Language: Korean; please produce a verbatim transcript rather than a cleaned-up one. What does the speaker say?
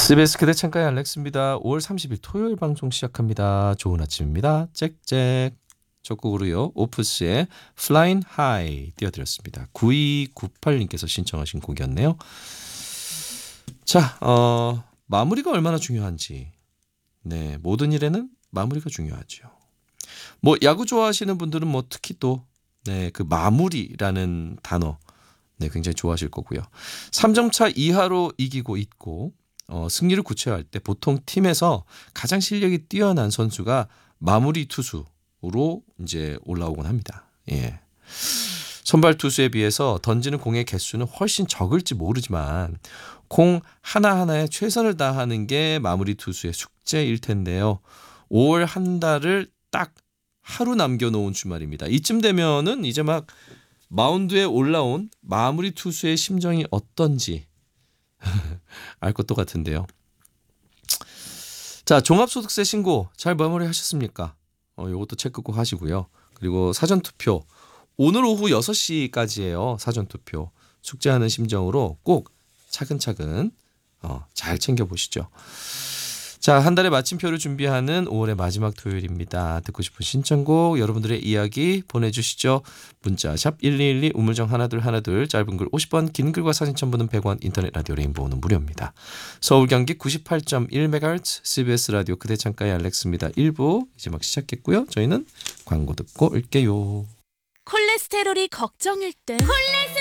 씨비에스 그대 창가의 알렉스입니다. 오월 삼십일 토요일 방송 시작합니다. 좋은 아침입니다. 짹짹. 첫 곡으로요. 오프스의 Flying High 띄워드렸습니다. 구이구팔님께서 신청하신 곡이었네요. 자, 어, 마무리가 얼마나 중요한지. 네, 모든 일에는 마무리가 중요하죠. 뭐 야구 좋아하시는 분들은 뭐 특히 또 네, 그 마무리라는 단어 네, 굉장히 좋아하실 거고요. 삼 점 차 이하로 이기고 있고 어, 승리를 구체화할 때 보통 팀에서 가장 실력이 뛰어난 선수가 마무리 투수로 이제 올라오곤 합니다. 예. 선발 투수에 비해서 던지는 공의 개수는 훨씬 적을지 모르지만 공 하나하나에 최선을 다하는 게 마무리 투수의 숙제일 텐데요. 오월 한 달을 딱 하루 남겨놓은 주말입니다. 이쯤 되면은 이제 막 마운드에 올라온 마무리 투수의 심정이 어떤지 알 것도 같은데요. 자, 종합소득세 신고 잘 마무리하셨습니까? 어, 이것도 체크 꼭 하시고요. 그리고 사전투표 오늘 오후 여섯 시까지예요. 사전투표 숙제하는 심정으로 꼭 차근차근 어, 잘 챙겨보시죠. 자, 한 달의 마침표를 준비하는 오월의 마지막 토요일입니다. 듣고 싶은 신청곡 여러분들의 이야기 보내주시죠. 문자 샵 일이일이 우물정 하나둘 하나둘 짧은 글 오십 원 긴 글과 사진 첨부는 백 원 인터넷 라디오 레인보우는 무료입니다. 서울 경기 구십팔 점 일 메가헤르츠 씨비에스 라디오 그대 창가의 알렉스입니다. 일 부 이제 막 시작했고요. 저희는 광고 듣고 올게요. 콜레스테롤이 걱정일 땐